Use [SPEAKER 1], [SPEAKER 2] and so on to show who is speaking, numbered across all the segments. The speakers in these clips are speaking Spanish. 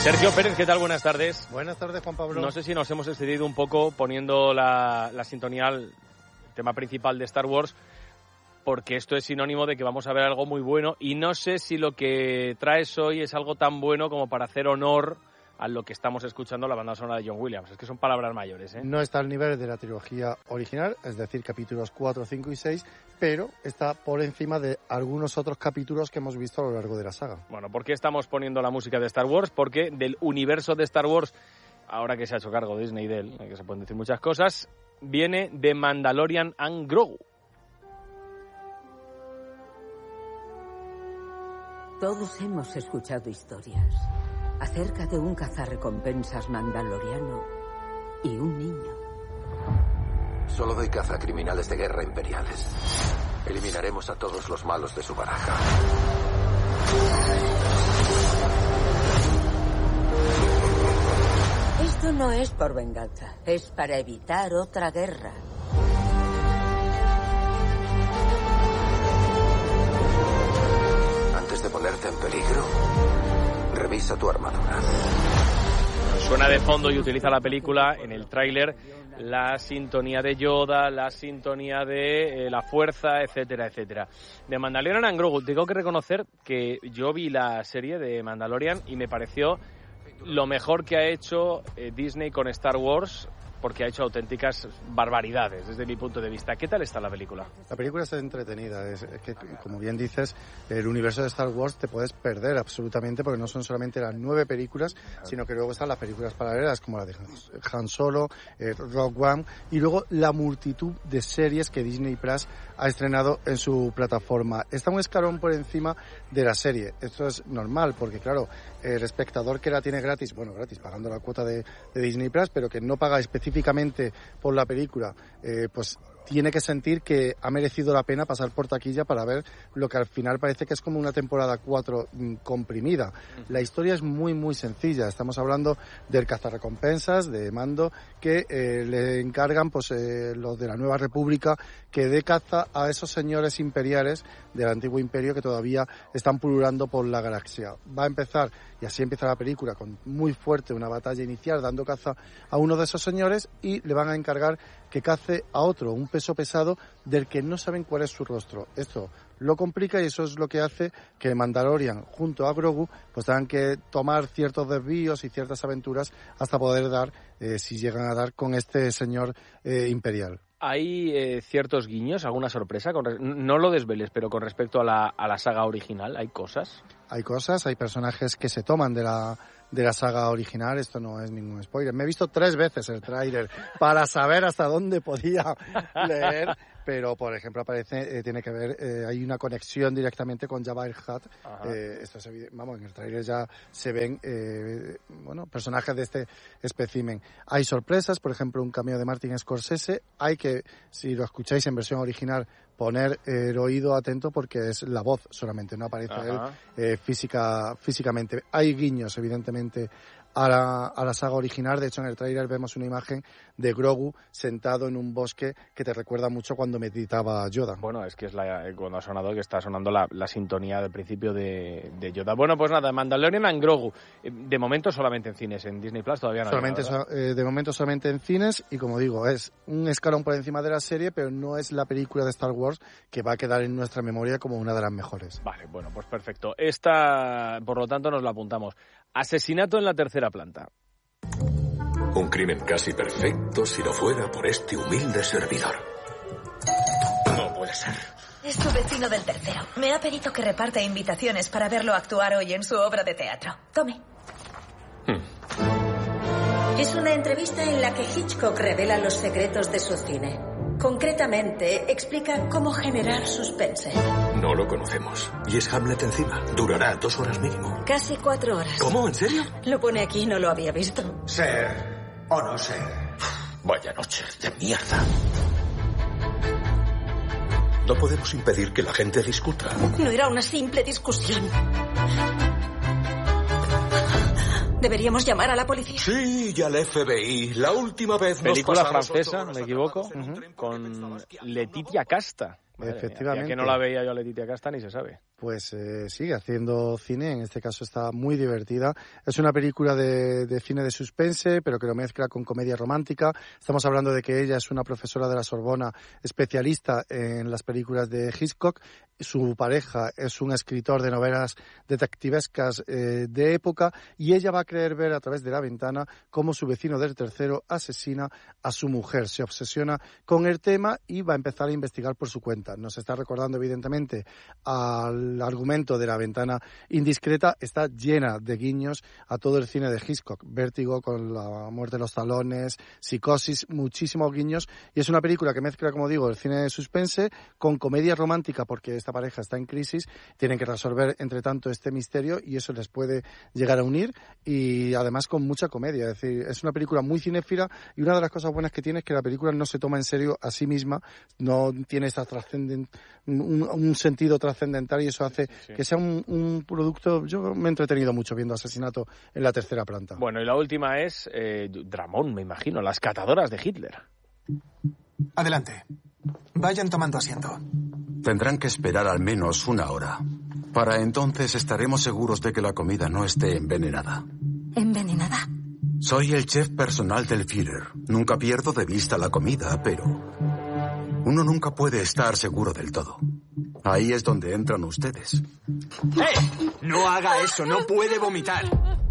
[SPEAKER 1] Sergio Pérez, ¿qué tal? Buenas tardes.
[SPEAKER 2] Buenas tardes, Juan Pablo.
[SPEAKER 1] No sé si nos hemos excedido un poco poniendo la sintonía al tema principal de Star Wars, porque esto es sinónimo de que vamos a ver algo muy bueno, y no sé si lo que traes hoy es algo tan bueno como para hacer honor a lo que estamos escuchando, la banda sonora de John Williams. Es que son palabras mayores, ¿eh?
[SPEAKER 2] No está al nivel de la trilogía original, es decir, capítulos 4, 5 y 6, pero está por encima de algunos otros capítulos que hemos visto a lo largo de la saga.
[SPEAKER 1] Bueno, ¿por qué estamos poniendo la música de Star Wars? Porque del universo de Star Wars, ahora que se ha hecho cargo Disney de él, que se pueden decir muchas cosas, viene The Mandalorian and Grogu.
[SPEAKER 3] Todos hemos escuchado historias acerca de un cazarrecompensas mandaloriano y un niño.
[SPEAKER 4] Solo doy caza a criminales de guerra imperiales. Eliminaremos a todos los malos de su baraja.
[SPEAKER 3] Esto no es por venganza, es para evitar otra guerra.
[SPEAKER 4] Antes de ponerte en peligro, revisa tu armadura.
[SPEAKER 1] Suena de fondo y utiliza la película en el tráiler la sintonía de Yoda, la sintonía de la fuerza, etcétera, etcétera. De Mandalorian and Grogu, tengo que reconocer que yo vi la serie de Mandalorian y me pareció lo mejor que ha hecho Disney con Star Wars, porque ha hecho auténticas barbaridades desde mi punto de vista. ¿Qué tal está la película?
[SPEAKER 2] La película es entretenida, es que, como bien dices, el universo de Star Wars te puedes perder absolutamente, porque no son solamente las 9 películas, sino que luego están las películas paralelas, como la de Han Solo, Rogue One, y luego la multitud de series que Disney Plus ha estrenado en su plataforma. Está un escalón por encima de la serie. Esto es normal, porque claro, el espectador que la tiene gratis, pagando la cuota de Disney Plus, pero que no paga específicamente por la película, pues tiene que sentir que ha merecido la pena pasar por taquilla para ver lo que al final parece que es como una temporada 4 comprimida. La historia es muy, muy sencilla. Estamos hablando del cazarrecompensas, de Mando, que le encargan pues los de la Nueva República que dé caza a esos señores imperiales del antiguo imperio que todavía están pululando por la galaxia. Va a empezar, y así empieza la película, con muy fuerte una batalla inicial, dando caza a uno de esos señores, y le van a encargar que cace a otro, un peso pesado del que no saben cuál es su rostro. Esto lo complica, y eso es lo que hace que Mandalorian junto a Grogu pues tengan que tomar ciertos desvíos y ciertas aventuras hasta poder dar, si llegan a dar, con este señor imperial.
[SPEAKER 1] ¿Hay ciertos guiños, alguna sorpresa? No lo desveles, pero con respecto a la saga original, ¿hay cosas?
[SPEAKER 2] Hay cosas, hay personajes que se toman de la saga original. Esto no es ningún spoiler. Me he visto 3 veces el tráiler para saber hasta dónde podía leer, pero por ejemplo aparece, tiene que ver, hay una conexión directamente con Jabba el Hutt. Esto es evidente, vamos, en el tráiler ya se ven personajes de este espécimen. Hay sorpresas, por ejemplo un cameo de Martin Scorsese. Hay que, si lo escucháis en versión original, poner el oído atento, porque es la voz solamente, no aparece él físicamente. Hay guiños, evidentemente, a la saga original. De hecho, en el tráiler vemos una imagen de Grogu sentado en un bosque que te recuerda mucho cuando meditaba Yoda.
[SPEAKER 1] Bueno, es que es cuando ha sonado, que está sonando la sintonía del principio de Yoda. Bueno, pues nada, Mandalorian and Grogu. De momento solamente en cines, en Disney Plus todavía no hay.
[SPEAKER 2] De momento solamente en cines, y como digo, es un escalón por encima de la serie, pero no es la película de Star Wars que va a quedar en nuestra memoria como una de las mejores.
[SPEAKER 1] Vale, bueno, pues perfecto. Esta, por lo tanto, nos la apuntamos. Asesinato en la tercera planta.
[SPEAKER 5] Un crimen casi perfecto si no fuera por este humilde servidor. No puede ser.
[SPEAKER 6] Es su vecino del tercero. Me ha pedido que reparta invitaciones para verlo actuar hoy en su obra de teatro. Tome. Es una entrevista en la que Hitchcock revela los secretos de su cine. Concretamente, explica cómo generar suspense.
[SPEAKER 5] No lo conocemos. Y es Hamlet encima. Durará 2 horas mínimo.
[SPEAKER 6] Casi 4 horas.
[SPEAKER 5] ¿Cómo? ¿En serio?
[SPEAKER 6] Lo pone aquí, no lo había visto.
[SPEAKER 7] Ser o no ser.
[SPEAKER 5] Vaya noche de mierda. No podemos impedir que la gente discuta.
[SPEAKER 6] No era una simple discusión. ¿Deberíamos llamar a la policía?
[SPEAKER 5] Sí, y al FBI. La última vez
[SPEAKER 1] película francesa, no me equivoco, con Letitia Casta.
[SPEAKER 2] Efectivamente.
[SPEAKER 1] Que no la veía yo a Letitia Casta, ni se sabe.
[SPEAKER 2] pues sigue haciendo cine, en este caso está muy divertida. Es una película de cine de suspense, pero que lo mezcla con comedia romántica. Estamos hablando de que ella es una profesora de la Sorbona especialista en las películas de Hitchcock. Su pareja es un escritor de novelas detectivescas de época, y ella va a creer ver a través de la ventana cómo su vecino del tercero asesina a su mujer. Se obsesiona con el tema y va a empezar a investigar por su cuenta. Nos está recordando evidentemente al argumento de La ventana indiscreta. Está llena de guiños a todo el cine de Hitchcock. Vértigo con La muerte de los talones, Psicosis, muchísimos guiños, y es una película que mezcla, como digo, el cine de suspense con comedia romántica, porque esta pareja está en crisis, tienen que resolver entre tanto este misterio y eso les puede llegar a unir, y además con mucha comedia. Es decir, es una película muy cinéfila, y una de las cosas buenas que tiene es que la película no se toma en serio a sí misma, no tiene esta un sentido trascendental, y eso hace que sea un producto. Yo me he entretenido mucho viendo Asesinato en la tercera planta.
[SPEAKER 1] Bueno, y la última es Dramón, me imagino, Las catadoras de Hitler.
[SPEAKER 8] Adelante. Vayan tomando asiento.
[SPEAKER 9] Tendrán que esperar al menos 1 hora. Para entonces estaremos seguros de que la comida no esté envenenada.
[SPEAKER 10] ¿Envenenada?
[SPEAKER 9] Soy el chef personal del Führer. Nunca pierdo de vista la comida, pero uno nunca puede estar seguro del todo. Ahí es donde entran ustedes.
[SPEAKER 8] ¡Eh! No haga eso, no puede vomitar.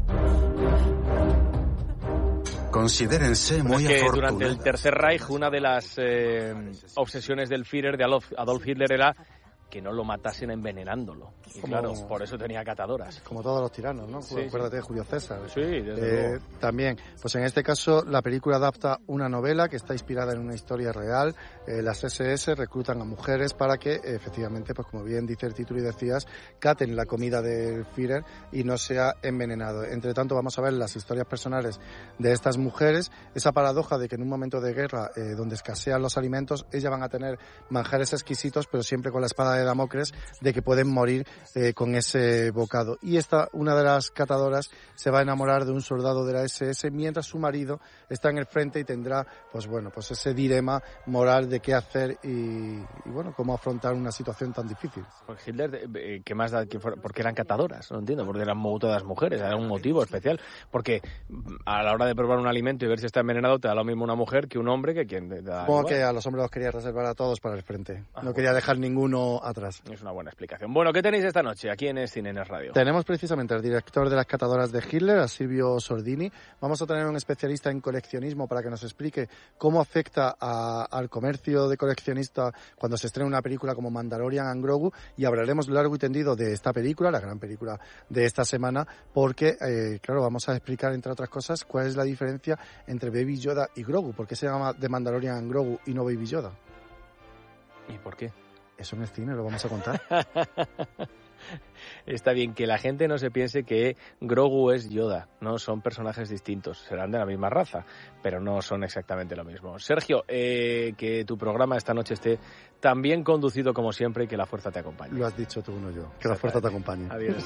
[SPEAKER 9] Considérense muy afortunados.
[SPEAKER 1] Durante el Tercer Reich, una de las obsesiones del Führer, de Adolf Hitler, era que no lo matasen envenenándolo. Y claro, por eso tenía catadoras.
[SPEAKER 2] Como todos los tiranos, ¿no? Sí, acuérdate de Julio César.
[SPEAKER 1] Sí, desde luego.
[SPEAKER 2] También, pues en este caso, la película adapta una novela que está inspirada en una historia real. Las SS reclutan a mujeres para que, efectivamente, pues como bien dice el título y decías, caten la comida del Führer y no sea envenenado. Entre tanto, vamos a ver las historias personales de estas mujeres, esa paradoja de que en un momento de guerra, donde escasean los alimentos, ellas van a tener manjares exquisitos, pero siempre con la espada de Damocles de que pueden morir con ese bocado. Y una de las catadoras se va a enamorar de un soldado de la SS mientras su marido está en el frente y tendrá, pues bueno, pues ese dilema moral de qué hacer y bueno, cómo afrontar una situación tan difícil.
[SPEAKER 1] Pues Hitler, ¿qué más da? ¿Por qué eran catadoras? No entiendo, porque eran todas mujeres, ¿era un motivo especial? Porque a la hora de probar un alimento y ver si está envenenado, te da lo mismo una mujer que un hombre, que quien te da.
[SPEAKER 2] Supongo que a los hombres los quería reservar a todos para el frente. No quería dejar ninguno atrás.
[SPEAKER 1] Es una buena explicación. Bueno, ¿qué tenéis esta noche aquí en Es Cine, en Es Radio?
[SPEAKER 2] Tenemos precisamente al director de Las catadoras de Hitler, a Silvio Sordini. Vamos a tener un especialista en coleccionismo para que nos explique cómo afecta al comercio de coleccionistas cuando se estrena una película como Mandalorian and Grogu, y hablaremos largo y tendido de esta película, la gran película de esta semana, porque, claro, vamos a explicar, entre otras cosas, cuál es la diferencia entre Baby Yoda y Grogu. ¿Por qué se llama The Mandalorian and Grogu y no Baby Yoda?
[SPEAKER 1] ¿Y por qué?
[SPEAKER 2] Eso en el cine lo vamos a contar.
[SPEAKER 1] Está bien que la gente no se piense que Grogu es Yoda, no, son personajes distintos, serán de la misma raza, pero no son exactamente lo mismo. Sergio, que tu programa esta noche esté tan bien conducido como siempre y que la fuerza te acompañe.
[SPEAKER 2] Lo has dicho tú, no yo, que la fuerza te acompañe.
[SPEAKER 1] Adiós.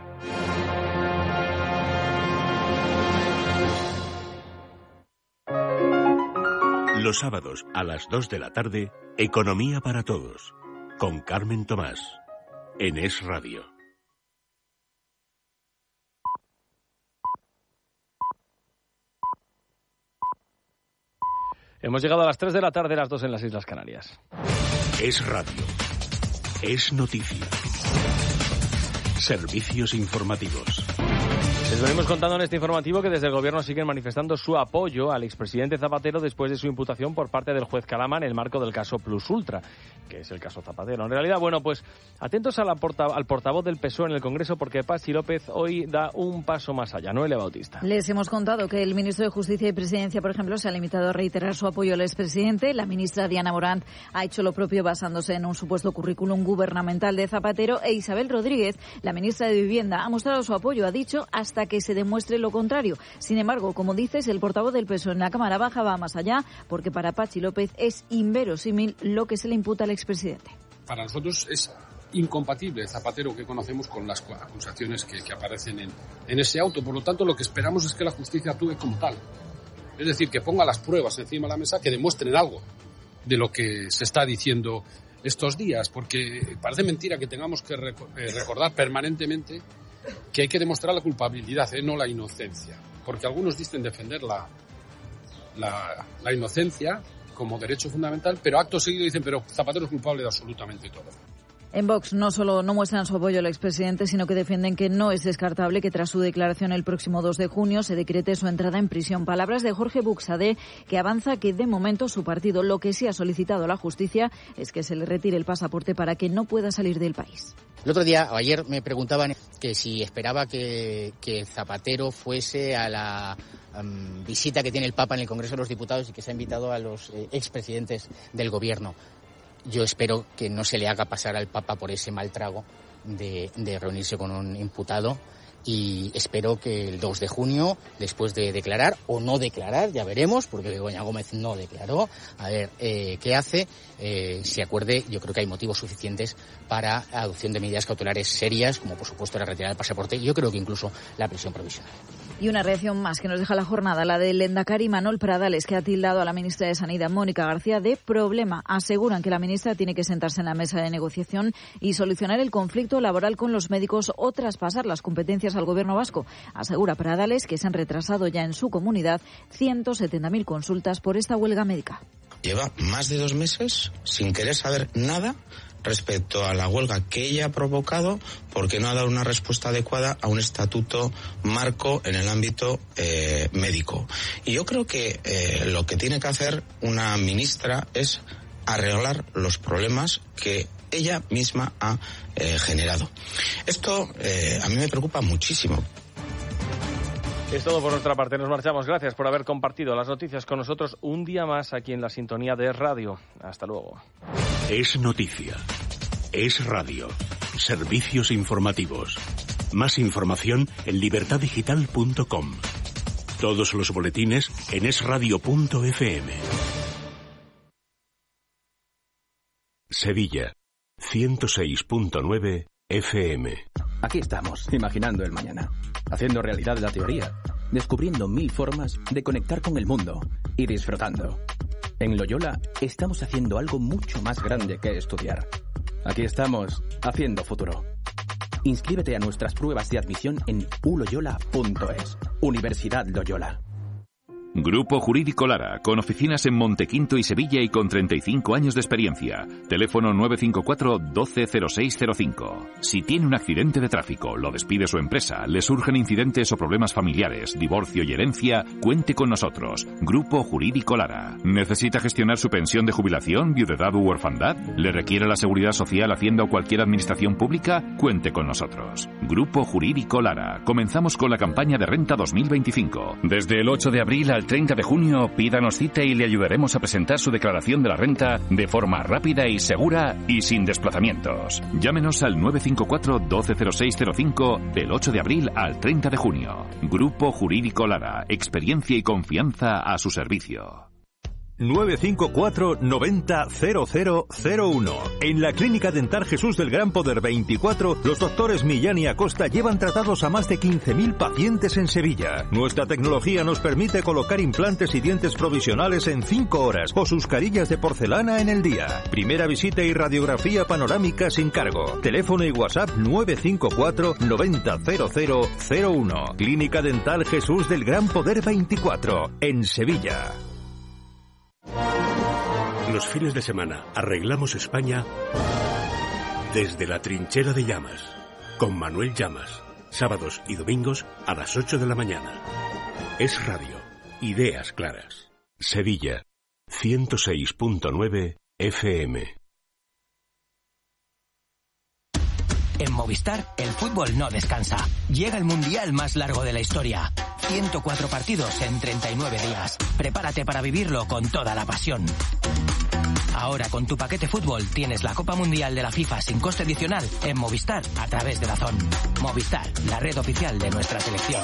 [SPEAKER 11] Los sábados a las 2 de la tarde, Economía para Todos, con Carmen Tomás, en Es Radio.
[SPEAKER 1] Hemos llegado a las 3 de la tarde, las 2 en las Islas Canarias.
[SPEAKER 11] Es Radio. Es noticia. Servicios informativos.
[SPEAKER 1] Les venimos contando en este informativo que desde el Gobierno siguen manifestando su apoyo al expresidente Zapatero después de su imputación por parte del juez Calama en el marco del caso Plus Ultra, que es el caso Zapatero. En realidad, bueno, pues atentos al portavoz del PSOE en el Congreso, porque Patxi López hoy da un paso más allá. Noelia Bautista.
[SPEAKER 12] Les hemos contado que el ministro de Justicia y Presidencia, por ejemplo, se ha limitado a reiterar su apoyo al expresidente. La ministra Diana Morant ha hecho lo propio basándose en un supuesto currículum gubernamental de Zapatero, e Isabel Rodríguez, la ministra de Vivienda, ha mostrado su apoyo, ha dicho, hasta que se demuestre lo contrario. Sin embargo, como dices, el portavoz del PSOE en la Cámara Baja va más allá, porque para Patxi López es inverosímil lo que se le imputa al expresidente.
[SPEAKER 13] Para nosotros es incompatible el Zapatero que conocemos con las acusaciones que aparecen en ese auto. Por lo tanto, lo que esperamos es que la justicia actúe como tal. Es decir, que ponga las pruebas encima de la mesa que demuestren algo de lo que se está diciendo estos días, porque parece mentira que tengamos que recordar permanentemente que hay que demostrar la culpabilidad, no la inocencia, porque algunos dicen defender la inocencia como derecho fundamental, pero acto seguido dicen, pero Zapatero es culpable de absolutamente todo.
[SPEAKER 12] En Vox no solo no muestran su apoyo al expresidente, sino que defienden que no es descartable que tras su declaración el próximo 2 de junio se decrete su entrada en prisión. Palabras de Jorge Buxadé, que avanza que de momento su partido lo que sí ha solicitado a la justicia es que se le retire el pasaporte para que no pueda salir del país.
[SPEAKER 10] El otro día, o ayer, me preguntaban que si esperaba que Zapatero fuese a la visita que tiene el Papa en el Congreso de los Diputados y que se ha invitado a los expresidentes del Gobierno. Yo espero que no se le haga pasar al Papa por ese mal trago de reunirse con un imputado, y espero que el 2 de junio, después de declarar o no declarar, ya veremos, porque Begoña Gómez no declaró, a ver qué hace, se acuerde. Yo creo que hay motivos suficientes para la adopción de medidas cautelares serias, como por supuesto la retirada del pasaporte, y yo creo que incluso la prisión provisional.
[SPEAKER 12] Y una reacción más que nos deja la jornada, la del lehendakari Manuel Pradales, que ha tildado a la ministra de Sanidad, Mónica García, de problema. Aseguran que la ministra tiene que sentarse en la mesa de negociación y solucionar el conflicto laboral con los médicos o traspasar las competencias al Gobierno vasco. Asegura Pradales que se han retrasado ya en su comunidad 170.000 consultas por esta huelga médica.
[SPEAKER 14] Lleva más de 2 meses sin querer saber nada respecto a la huelga que ella ha provocado, porque no ha dado una respuesta adecuada a un estatuto marco en el ámbito médico. Y yo creo que lo que tiene que hacer una ministra es arreglar los problemas que ella misma ha generado. Esto a mí me preocupa muchísimo.
[SPEAKER 1] Es todo por nuestra parte. Nos marchamos. Gracias por haber compartido las noticias con nosotros un día más aquí en la sintonía de Es Radio. Hasta luego.
[SPEAKER 11] Es noticia. Es radio. Servicios informativos. Más información en libertadigital.com. Todos los boletines en esradio.fm. Sevilla, 106.9 FM.
[SPEAKER 15] Aquí estamos, imaginando el mañana, haciendo realidad la teoría, descubriendo 1000 formas de conectar con el mundo y disfrutando. En Loyola estamos haciendo algo mucho más grande que estudiar. Aquí estamos, haciendo futuro. Inscríbete a nuestras pruebas de admisión en uloyola.es. Universidad Loyola.
[SPEAKER 16] Grupo Jurídico Lara, con oficinas en Montequinto y Sevilla y con 35 años de experiencia. Teléfono 954 120605. Si tiene un accidente de tráfico, lo despide su empresa, le surgen incidentes o problemas familiares, divorcio y herencia, cuente con nosotros. Grupo Jurídico Lara. ¿Necesita gestionar su pensión de jubilación, viudedad u orfandad? ¿Le requiere la Seguridad Social, Hacienda o cualquier administración pública? Cuente con nosotros. Grupo Jurídico Lara. Comenzamos con la campaña de renta 2025. Desde el 8 de abril al 30 de junio, pídanos cita y le ayudaremos a presentar su declaración de la renta de forma rápida y segura y sin desplazamientos. Llámenos al 954 120605 del 8 de abril al 30 de junio. Grupo Jurídico Lara. Experiencia y confianza a su servicio.
[SPEAKER 17] 954 90 0001. En la Clínica Dental Jesús del Gran Poder 24, los doctores Millán y Acosta llevan tratados a más de 15.000 pacientes en Sevilla. Nuestra tecnología nos permite colocar implantes y dientes provisionales en 5 horas o sus carillas de porcelana en el día. Primera visita y radiografía panorámica sin cargo. Teléfono y WhatsApp 954 90 0001. Clínica Dental Jesús del Gran Poder 24, en Sevilla.
[SPEAKER 11] Los fines de semana arreglamos España desde la trinchera de Llamas, con Manuel Llamas, sábados y domingos a las 8 de la mañana. Es Radio, ideas claras. Sevilla, 106.9 FM.
[SPEAKER 18] En Movistar, el fútbol no descansa. Llega el mundial más largo de la historia. 104 partidos en 39 días. Prepárate para vivirlo con toda la pasión. Ahora con tu paquete fútbol tienes la Copa Mundial de la FIFA sin coste adicional en Movistar a través de DAZN. Movistar, la red oficial de nuestra selección.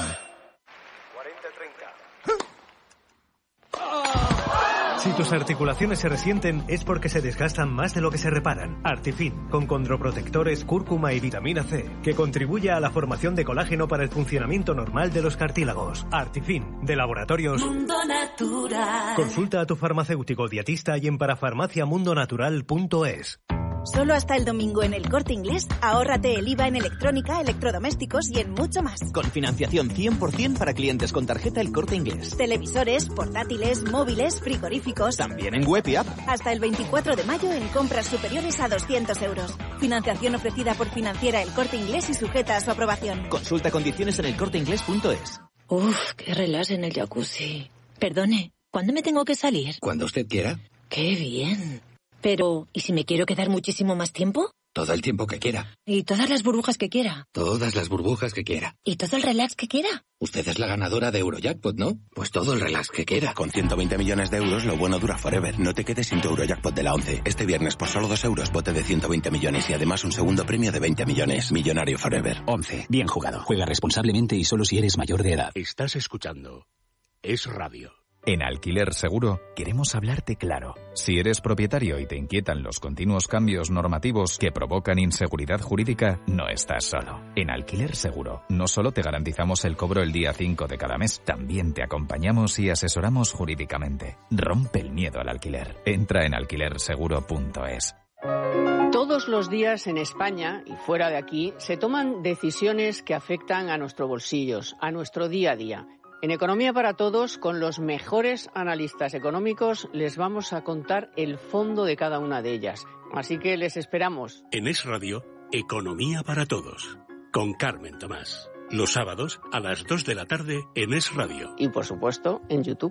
[SPEAKER 19] Si tus articulaciones se resienten es porque se desgastan más de lo que se reparan. Artifin, con condroprotectores, cúrcuma y vitamina C, que contribuye a la formación de colágeno para el funcionamiento normal de los cartílagos. Artifin, de Laboratorios
[SPEAKER 20] Mundo Natural.
[SPEAKER 19] Consulta a tu farmacéutico dietista y en parafarmaciamundonatural.es.
[SPEAKER 20] Solo hasta el domingo en El Corte Inglés, ahórrate el IVA en electrónica, electrodomésticos y en mucho más.
[SPEAKER 21] Con financiación 100% para clientes con tarjeta El Corte Inglés.
[SPEAKER 20] Televisores, portátiles, móviles, frigoríficos.
[SPEAKER 21] También en web y app.
[SPEAKER 20] Hasta el 24 de mayo en compras superiores a 200 euros. Financiación ofrecida por Financiera El Corte Inglés y sujeta a su aprobación.
[SPEAKER 21] Consulta condiciones en elcorteinglés.es.
[SPEAKER 22] Uf, qué relax en el jacuzzi. Perdone, ¿cuándo me tengo que salir?
[SPEAKER 23] Cuando usted quiera.
[SPEAKER 22] ¡Qué bien! Pero, ¿y si me quiero quedar muchísimo más tiempo?
[SPEAKER 23] Todo el tiempo que quiera.
[SPEAKER 22] ¿Y todas las burbujas que quiera?
[SPEAKER 23] Todas las burbujas que quiera.
[SPEAKER 22] ¿Y todo el relax que quiera?
[SPEAKER 23] Usted es la ganadora de Eurojackpot, ¿no? Pues todo el relax que quiera.
[SPEAKER 24] Con 120 millones de euros, lo bueno dura forever. No te quedes sin tu Eurojackpot de la 11. Este viernes, por solo 2 euros, bote de 120 millones y además un segundo premio de 20 millones. Millonario forever.
[SPEAKER 25] 11. Bien jugado. Juega responsablemente y solo si eres mayor de edad.
[SPEAKER 11] Estás escuchando Es Radio.
[SPEAKER 26] En Alquiler Seguro queremos hablarte claro. Si eres propietario y te inquietan los continuos cambios normativos que provocan inseguridad jurídica, no estás solo. En Alquiler Seguro no solo te garantizamos el cobro el día 5 de cada mes, también te acompañamos y asesoramos jurídicamente. Rompe el miedo al alquiler. Entra en alquilerseguro.es.
[SPEAKER 27] Todos los días en España y fuera de aquí se toman decisiones que afectan a nuestros bolsillos, a nuestro día a día. En Economía para Todos, con los mejores analistas económicos, les vamos a contar el fondo de cada una de ellas. Así que les esperamos.
[SPEAKER 11] En Es Radio, Economía para Todos, con Carmen Tomás. Los sábados a las 2 de la tarde en Es Radio.
[SPEAKER 27] Y por supuesto, en YouTube.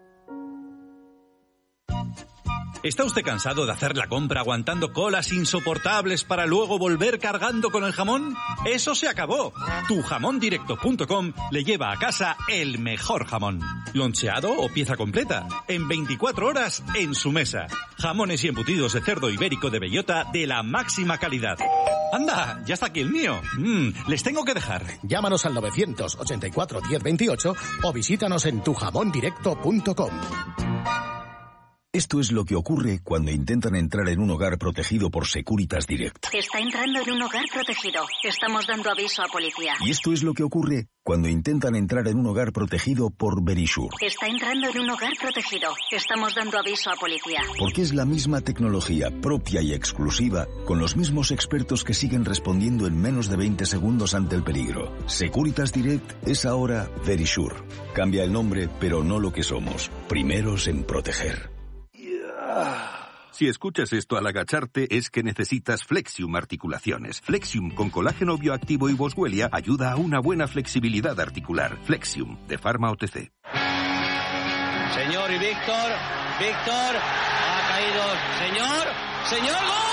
[SPEAKER 28] ¿Está usted cansado de hacer la compra aguantando colas insoportables para luego volver cargando con el jamón? ¡Eso se acabó! Tujamondirecto.com le lleva a casa el mejor jamón. Loncheado o pieza completa. En 24 horas en su mesa. Jamones y embutidos de cerdo ibérico de bellota de la máxima calidad. ¡Anda! Ya está aquí el mío. Les tengo que dejar.
[SPEAKER 29] Llámanos al 984 1028 o visítanos en tujamondirecto.com.
[SPEAKER 30] Esto es lo que ocurre cuando intentan entrar en un hogar protegido por Securitas Direct.
[SPEAKER 31] Está entrando en un hogar protegido. Estamos dando aviso a policía.
[SPEAKER 30] Y esto es lo que ocurre cuando intentan entrar en un hogar protegido por Verisure.
[SPEAKER 31] Está entrando en un hogar protegido. Estamos dando aviso a policía.
[SPEAKER 30] Porque es la misma tecnología propia y exclusiva, con los mismos expertos que siguen respondiendo en menos de 20 segundos ante el peligro. Securitas Direct es ahora Verisure. Cambia el nombre, pero no lo que somos. Primeros en proteger.
[SPEAKER 32] Si escuchas esto al agacharte es que necesitas Flexium Articulaciones. Flexium con colágeno bioactivo y boswellia ayuda a una buena flexibilidad articular. Flexium, de Pharma OTC.
[SPEAKER 1] Señor y Víctor, ha caído. Señor,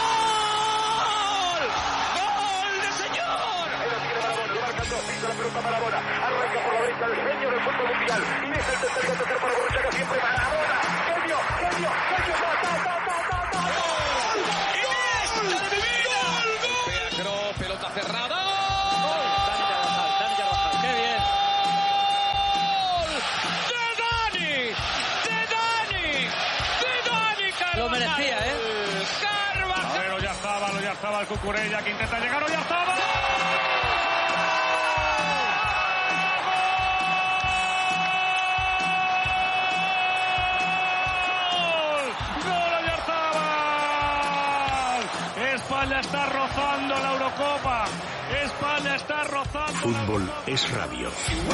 [SPEAKER 1] ¡gol! ¡Gol de señor!
[SPEAKER 33] La pelota Maradona, arranca por la derecha el genio del fútbol mundial y es el tercer para Borruchaga, siempre Maradona. Genio,
[SPEAKER 1] Pelota cerrada. Dani Carvajal. ¡Qué bien! ¡De Dani Carvajal! Lo merecía, ¿eh? Carvajal.
[SPEAKER 33] A ver, ya estaba el Cucurella que intenta llegar, ya estaba. España está rozando la Eurocopa. España está rozando.
[SPEAKER 11] Fútbol es radio.